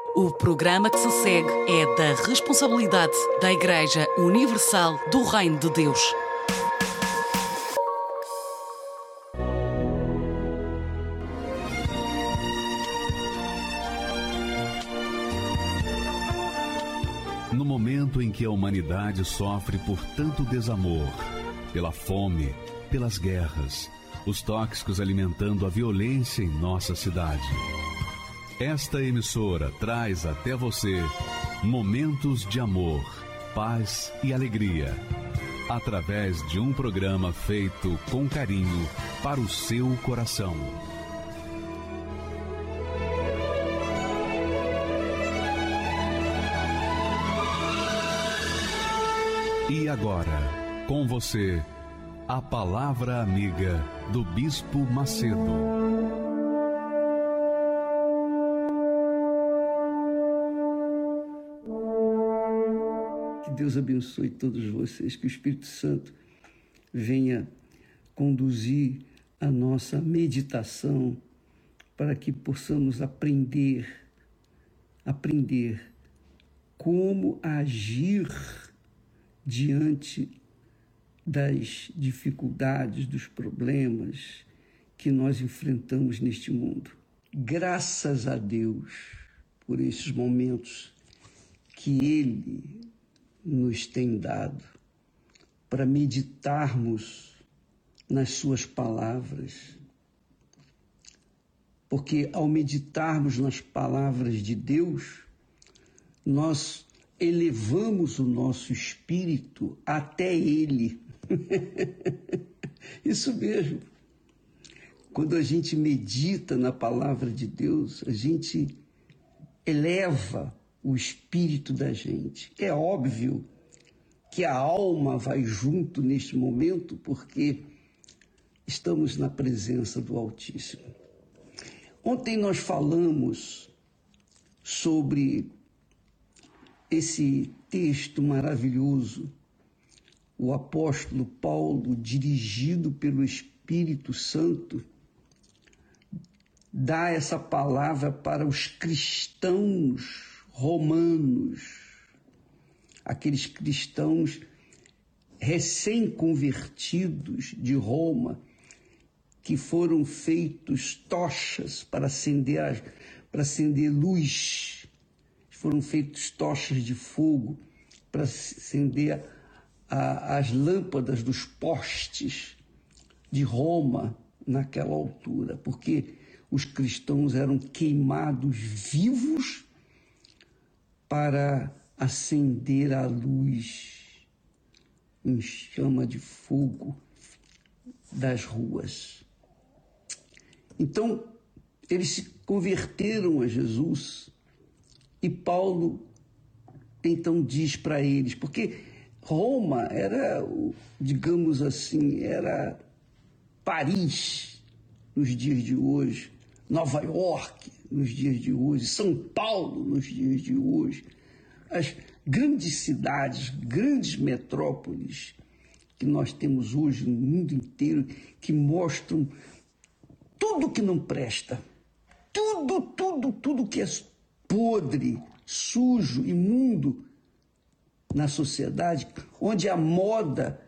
O programa que se segue é da responsabilidade da Igreja Universal do Reino de Deus. No momento em que a humanidade sofre por tanto desamor, pela fome, pelas guerras, os tóxicos alimentando a violência em nossa cidade, esta emissora traz até você momentos de amor, paz e alegria, através de um programa feito com carinho para o seu coração. E agora, com você, a Palavra Amiga do Bispo Macedo. Que Deus abençoe todos vocês, que o Espírito Santo venha conduzir a nossa meditação para que possamos aprender como agir diante das dificuldades, dos problemas que nós enfrentamos neste mundo. Graças a Deus por esses momentos que Ele nos tem dado para meditarmos nas suas palavras. Porque ao meditarmos nas palavras de Deus, nós elevamos o nosso espírito até Ele. Isso mesmo. Quando a gente medita na palavra de Deus, a gente eleva o espírito da gente. É óbvio que a alma vai junto neste momento, porque estamos na presença do Altíssimo. Ontem nós falamos sobre esse texto maravilhoso, o apóstolo Paulo, dirigido pelo Espírito Santo, dá essa palavra para os cristãos romanos, aqueles cristãos recém-convertidos de Roma, que foram feitos tochas para acender luz, foram feitos tochas de fogo para acender as lâmpadas dos postes de Roma naquela altura, porque os cristãos eram queimados vivos para acender a luz em chama de fogo das ruas. Então, eles se converteram a Jesus e Paulo então diz para eles, porque Roma era, digamos assim, era Paris nos dias de hoje, Nova York nos dias de hoje, São Paulo nos dias de hoje, as grandes cidades, grandes metrópoles que nós temos hoje no mundo inteiro, que mostram tudo que não presta, tudo que é podre, sujo, imundo na sociedade, onde a moda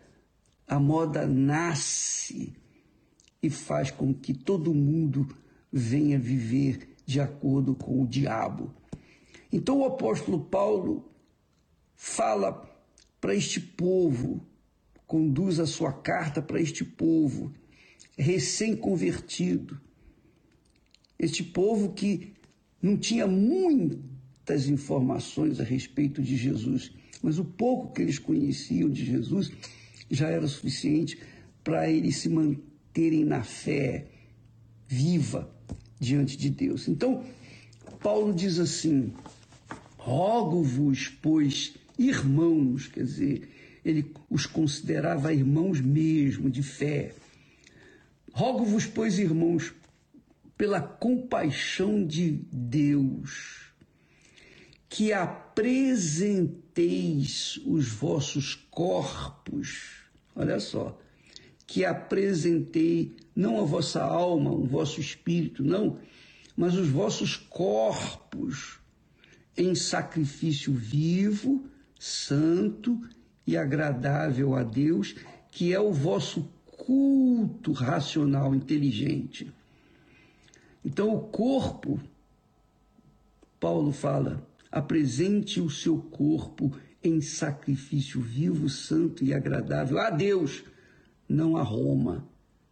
nasce e faz com que todo mundo venha viver de acordo com o diabo. Então o apóstolo Paulo fala para este povo, conduz a sua carta para este povo recém-convertido, este povo que não tinha muitas informações a respeito de Jesus, mas o pouco que eles conheciam de Jesus já era suficiente para eles se manterem na fé viva diante de Deus. Então, Paulo diz assim: rogo-vos, pois, irmãos, quer dizer, ele os considerava irmãos mesmo, de fé. Rogo-vos, pois, irmãos, pela compaixão de Deus, que apresenteis os vossos corpos, olha só, que apresentei não a vossa alma, o vosso espírito, não, mas os vossos corpos em sacrifício vivo, santo e agradável a Deus, que é o vosso culto racional, inteligente. Então, o corpo, Paulo fala, apresente o seu corpo em sacrifício vivo, santo e agradável a Deus, não a Roma,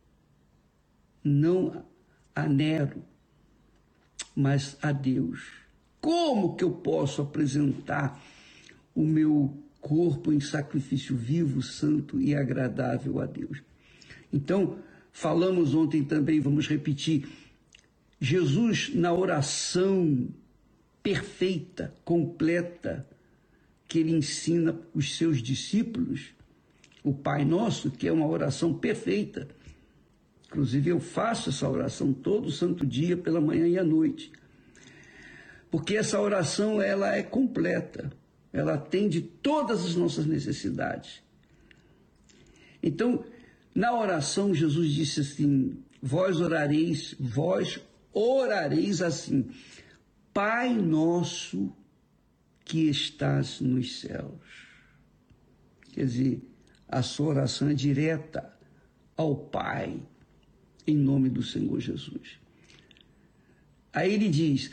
não a Nero, mas a Deus. Como que eu posso apresentar o meu corpo em sacrifício vivo, santo e agradável a Deus? Então, falamos ontem também, vamos repetir, Jesus na oração perfeita, completa, que ele ensina os seus discípulos, o Pai Nosso, que é uma oração perfeita. Inclusive eu faço essa oração todo santo dia, pela manhã e à noite. Porque essa oração, ela é completa, ela atende todas as nossas necessidades. Então, na oração, Jesus disse assim, vós orareis assim, Pai nosso que estás nos céus. Quer dizer, a sua oração é direta ao Pai, em nome do Senhor Jesus. Aí ele diz,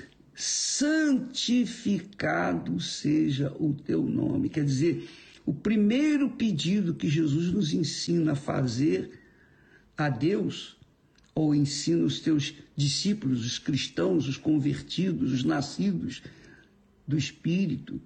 santificado seja o teu nome. Quer dizer, o primeiro pedido que Jesus nos ensina a fazer a Deus, ou ensina os teus discípulos, os cristãos, os convertidos, os nascidos do Espírito,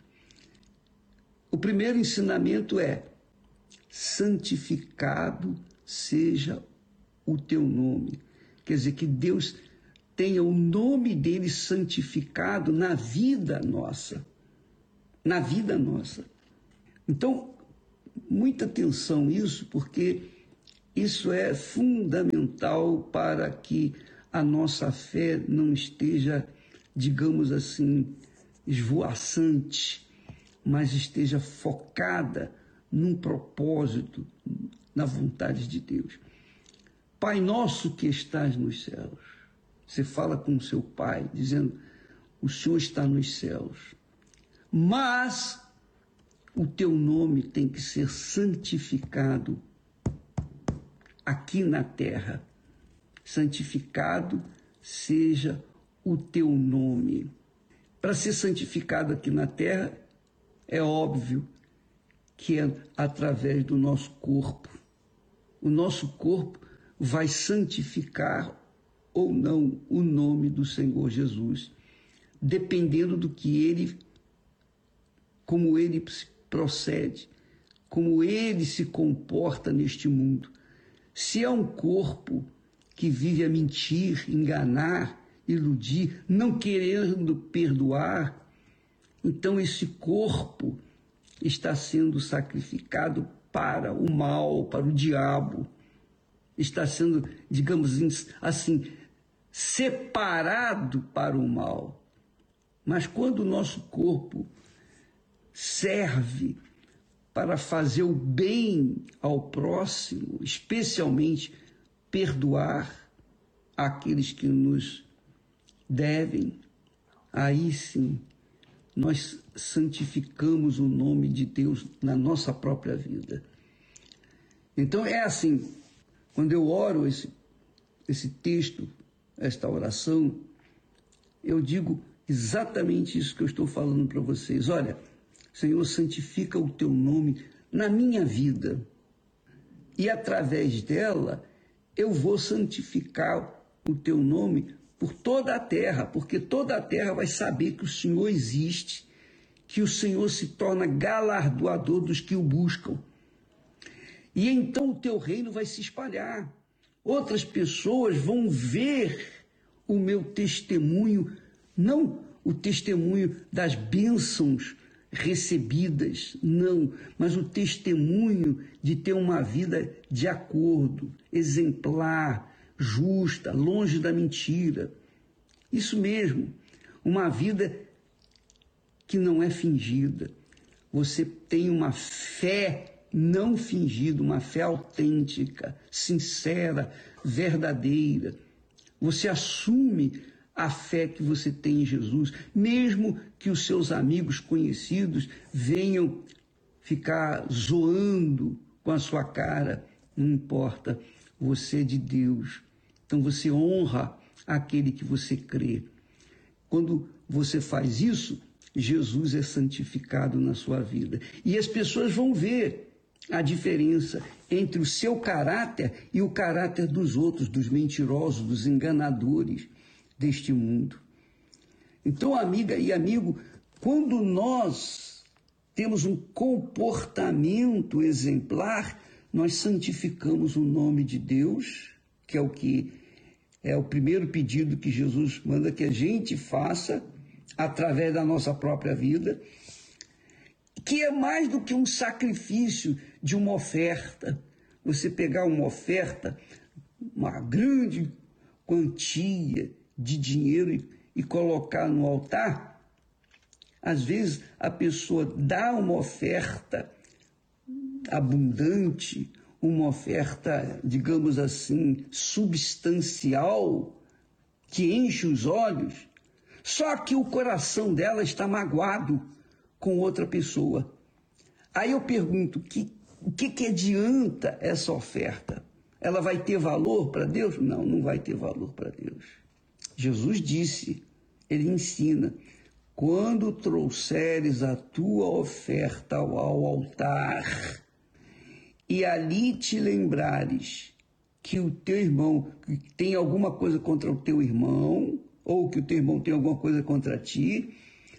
o primeiro ensinamento é, santificado seja o teu nome. Quer dizer, que Deus tenha o nome dele santificado na vida nossa. Na vida nossa. Então, muita atenção nisso, porque isso é fundamental para que a nossa fé não esteja, digamos assim, esvoaçante, mas esteja focada num propósito, na vontade de Deus. Pai nosso que estás nos céus. Você fala com o seu pai, dizendo, o Senhor está nos céus, mas o teu nome tem que ser santificado aqui na terra. Santificado seja o teu nome. Para ser santificado aqui na terra, é óbvio que é através do nosso corpo. O nosso corpo vai santificar ou não o nome do Senhor Jesus, dependendo do que ele, como ele procede, como ele se comporta neste mundo. Se é um corpo que vive a mentir, enganar, iludir, não querendo perdoar, então esse corpo está sendo sacrificado para o mal, para o diabo. Está sendo, digamos assim, separado para o mal. Mas quando o nosso corpo serve para fazer o bem ao próximo, especialmente perdoar aqueles que nos devem, aí sim nós santificamos o nome de Deus na nossa própria vida. Então é assim, quando eu oro esse texto, esta oração, eu digo exatamente isso que eu estou falando para vocês. Olha, Senhor, santifica o teu nome na minha vida e através dela eu vou santificar o teu nome por toda a terra, porque toda a terra vai saber que o Senhor existe, que o Senhor se torna galardoador dos que o buscam. E então o teu reino vai se espalhar. Outras pessoas vão ver o meu testemunho, não o testemunho das bênçãos recebidas, não, mas o testemunho de ter uma vida de acordo, exemplar, justa, longe da mentira. Isso mesmo, uma vida que não é fingida. Você tem uma fé não fingida, uma fé autêntica, sincera, verdadeira. Você assume a fé que você tem em Jesus, mesmo que os seus amigos conhecidos venham ficar zoando com a sua cara, não importa, você é de Deus. Então você honra aquele que você crê. Quando você faz isso, Jesus é santificado na sua vida. E as pessoas vão ver a diferença entre o seu caráter e o caráter dos outros, dos mentirosos, dos enganadores deste mundo. Então, amiga e amigo, quando nós temos um comportamento exemplar, nós santificamos o nome de Deus, que é o primeiro pedido que Jesus manda que a gente faça através da nossa própria vida, que é mais do que um sacrifício de uma oferta. Você pegar uma oferta, uma grande quantia de dinheiro e colocar no altar, às vezes a pessoa dá uma oferta abundante, uma oferta, digamos assim, substancial, que enche os olhos, só que o coração dela está magoado com outra pessoa. Aí eu pergunto, o que adianta essa oferta? Ela vai ter valor para Deus? Não, não vai ter valor para Deus. Jesus disse, ele ensina, quando trouxeres a tua oferta ao altar e ali te lembrares que o teu irmão tem alguma coisa contra o teu irmão, ou que o teu irmão tem alguma coisa contra ti,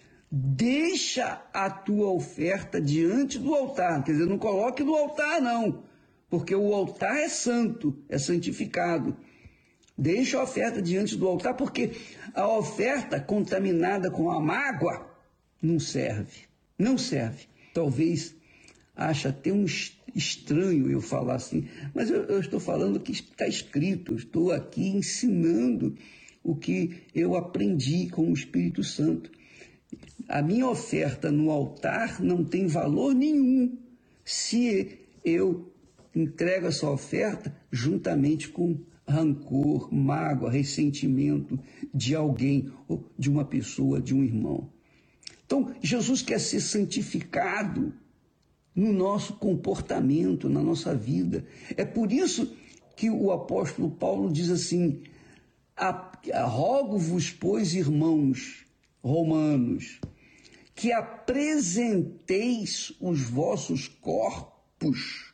deixa a tua oferta diante do altar. Quer dizer, não coloque no altar não, porque o altar é santo, é santificado. Deixa a oferta diante do altar, porque a oferta contaminada com a mágoa não serve, não serve. Talvez ache até um estranho eu falar assim, mas eu estou falando o que está escrito, eu estou aqui ensinando o que eu aprendi com o Espírito Santo. A minha oferta no altar não tem valor nenhum se eu entrego essa oferta juntamente com rancor, mágoa, ressentimento de alguém, ou de uma pessoa, de um irmão. Então, Jesus quer ser santificado no nosso comportamento, na nossa vida. É por isso que o apóstolo Paulo diz assim, rogo-vos, pois, irmãos romanos, que apresenteis os vossos corpos,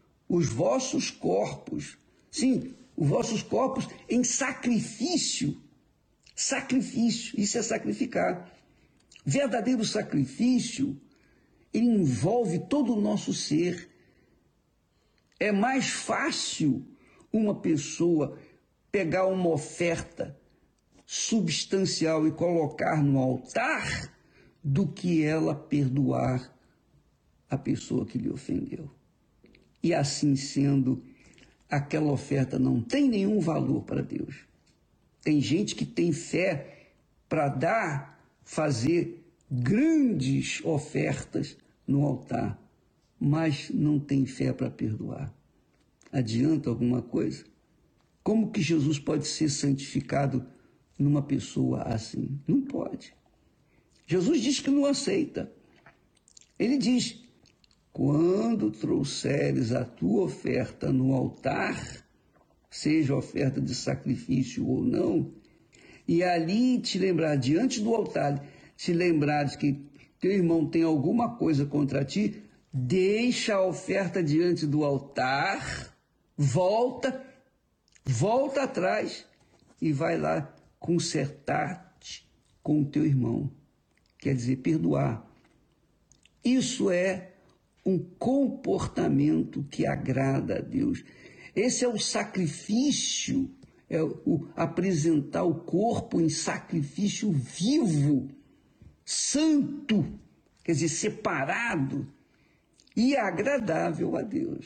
sim, os vossos corpos em sacrifício, isso é sacrificar. Verdadeiro sacrifício, ele envolve todo o nosso ser. É mais fácil uma pessoa pegar uma oferta substancial e colocar no altar do que ela perdoar a pessoa que lhe ofendeu. E assim sendo, aquela oferta não tem nenhum valor para Deus. Tem gente que tem fé para fazer grandes ofertas no altar, mas não tem fé para perdoar. Adianta alguma coisa? Como que Jesus pode ser santificado numa pessoa assim? Não pode. Jesus diz que não aceita. Ele diz, quando trouxeres a tua oferta no altar, seja oferta de sacrifício ou não, e ali te lembrar, diante do altar, te lembrares que teu irmão tem alguma coisa contra ti, deixa a oferta diante do altar, volta atrás e vai lá consertar-te com o teu irmão. Quer dizer, perdoar. Isso é um comportamento que agrada a Deus. Esse é o sacrifício, é o apresentar o corpo em sacrifício vivo, santo, quer dizer, separado e agradável a Deus.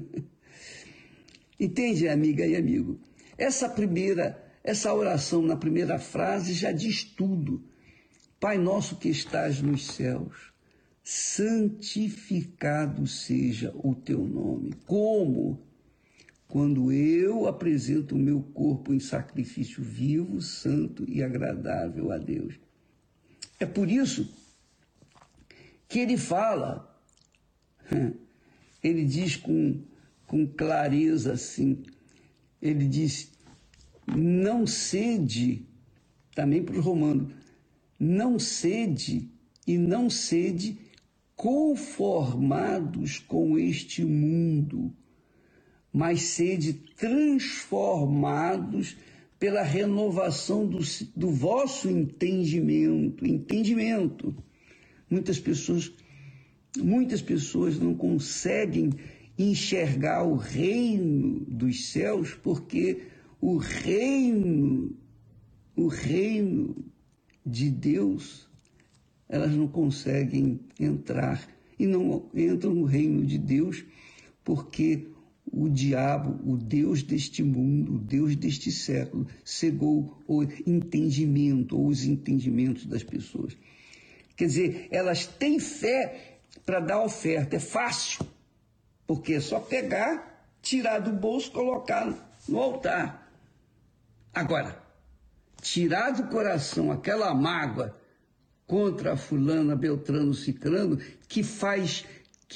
Entende, amiga e amigo? Essa oração na primeira frase já diz tudo. Pai nosso que estás nos céus, santificado seja o teu nome. Como quando eu apresento o meu corpo em sacrifício vivo, santo e agradável a Deus. É por isso que ele fala, ele diz com clareza assim, ele diz, não sede, também para os romanos, não sede e não sede conformados com este mundo, mas sede transformados pela renovação do vosso entendimento. Muitas pessoas não conseguem enxergar o reino dos céus porque o reino de Deus, elas não conseguem entrar e não entram no reino de Deus porque o diabo, o Deus deste mundo, o Deus deste século, cegou o entendimento ou os entendimentos das pessoas. Quer dizer, elas têm fé para dar oferta, é fácil, porque é só pegar, tirar do bolso, colocar no altar. Agora, tirar do coração aquela mágoa contra a fulana, Beltrano, Cicrano, que faz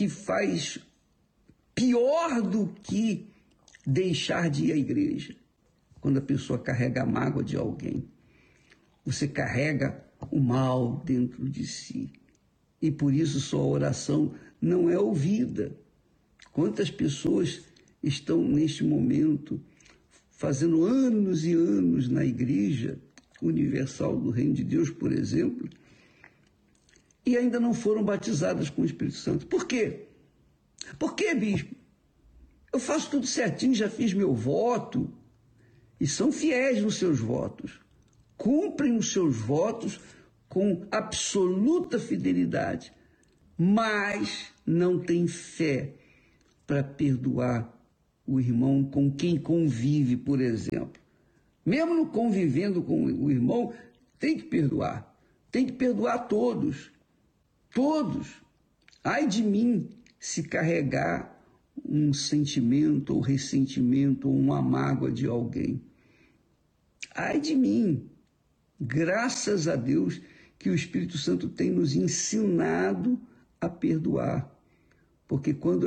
pior do que deixar de ir à igreja. Quando a pessoa carrega a mágoa de alguém, você carrega o mal dentro de si. E por isso sua oração não é ouvida. Quantas pessoas estão neste momento fazendo anos e anos na Igreja Universal do Reino de Deus, por exemplo, e ainda não foram batizadas com o Espírito Santo. Por quê? Por quê, bispo? Eu faço tudo certinho, já fiz meu voto, e são fiéis nos seus votos. Cumprem os seus votos com absoluta fidelidade, mas não têm fé para perdoar o irmão com quem convive, por exemplo. Mesmo não convivendo com o irmão, tem que perdoar todos. Todos. Ai de mim se carregar um sentimento ou ressentimento ou uma mágoa de alguém. Ai de mim. Graças a Deus que o Espírito Santo tem nos ensinado a perdoar. Porque quando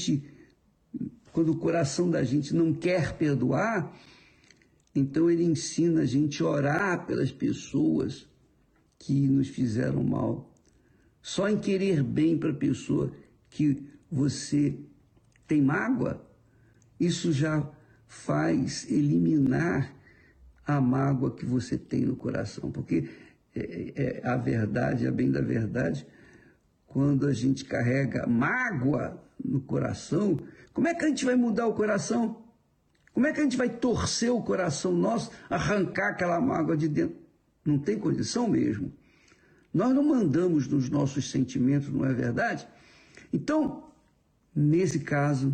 o coração da gente não quer perdoar, então ele ensina a gente a orar pelas pessoas que nos fizeram mal. Só em querer bem para a pessoa que você tem mágoa, isso já faz eliminar a mágoa que você tem no coração. Porque a verdade, a bem da verdade, quando a gente carrega mágoa no coração, como é que a gente vai mudar o coração? Como é que a gente vai torcer o coração nosso, arrancar aquela mágoa de dentro? Não tem condição mesmo. Nós não mandamos nos nossos sentimentos, não é verdade? Então, nesse caso,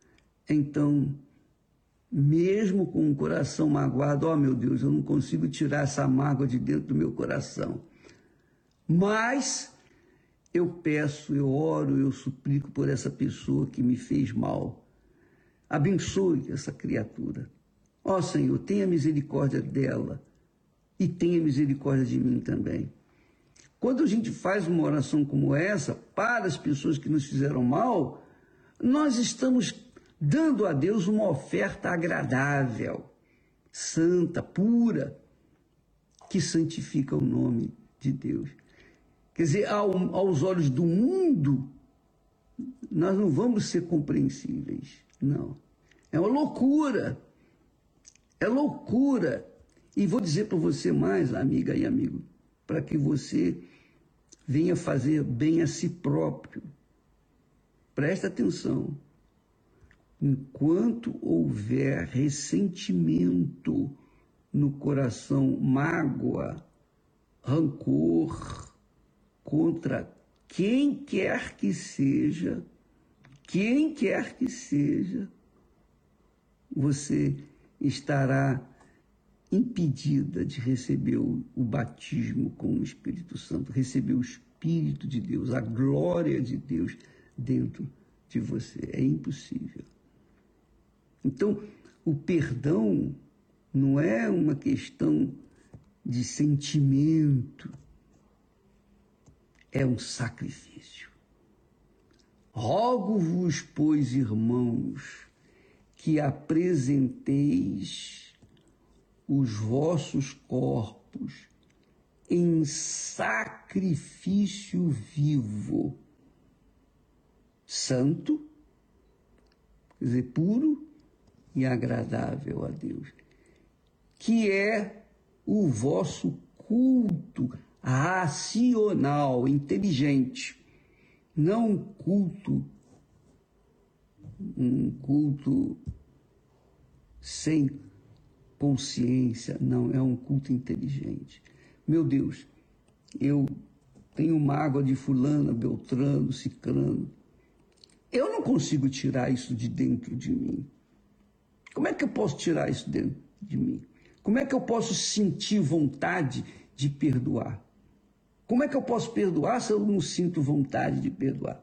mesmo com o coração magoado, meu Deus, eu não consigo tirar essa mágoa de dentro do meu coração. Mas eu peço, eu oro, eu suplico por essa pessoa que me fez mal. Abençoe essa criatura. Senhor, tenha misericórdia dela e tenha misericórdia de mim também. Quando a gente faz uma oração como essa para as pessoas que nos fizeram mal, nós estamos dando a Deus uma oferta agradável, santa, pura, que santifica o nome de Deus. Quer dizer, aos olhos do mundo, nós não vamos ser compreensíveis, não. É uma loucura, é loucura. E vou dizer para você mais, amiga e amigo, para que você venha fazer bem a si próprio. Presta atenção. Enquanto houver ressentimento no coração, mágoa, rancor contra quem quer que seja, você estará impedida de receber o batismo com o Espírito Santo, receber o Espírito de Deus, a glória de Deus dentro de você. É impossível. Então, o perdão não é uma questão de sentimento, é um sacrifício. Rogo-vos, pois, irmãos, que apresenteis os vossos corpos em sacrifício vivo, santo, quer dizer, puro e agradável a Deus, que é o vosso culto racional, inteligente, não um culto sem consciência, não, é um culto inteligente. Meu Deus, eu tenho mágoa de fulano, beltrano, cicrano. Eu não consigo tirar isso de dentro de mim. Como é que eu posso tirar isso dentro de mim? Como é que eu posso sentir vontade de perdoar? Como é que eu posso perdoar se eu não sinto vontade de perdoar?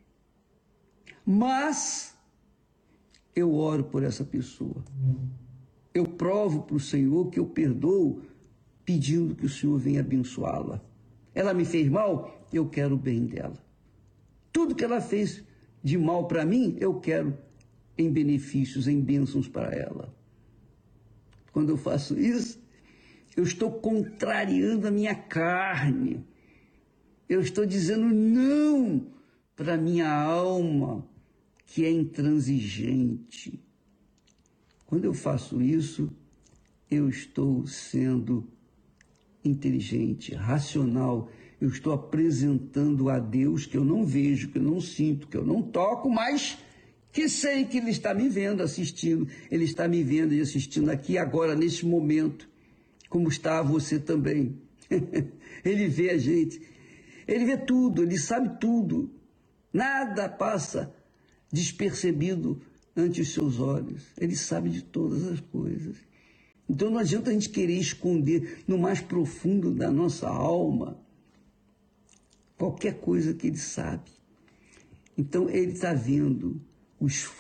Mas eu oro por essa pessoa. Eu provo para o Senhor que eu perdoo, pedindo que o Senhor venha abençoá-la. Ela me fez mal, eu quero o bem dela. Tudo que ela fez de mal para mim, eu quero em benefícios, em bênçãos para ela. Quando eu faço isso, eu estou contrariando a minha carne. Eu estou dizendo não para a minha alma, que é intransigente. Quando eu faço isso, eu estou sendo inteligente, racional. Eu estou apresentando a Deus que eu não vejo, que eu não sinto, que eu não toco, mas que sei que Ele está me vendo, assistindo. Ele está me vendo e assistindo aqui, agora, nesse momento, como está você também. Ele vê a gente. Ele vê tudo, Ele sabe tudo. Nada passa despercebido ante os seus olhos. Ele sabe de todas as coisas. Então não adianta a gente querer esconder no mais profundo da nossa alma qualquer coisa que Ele sabe. Então Ele está vendo o esforço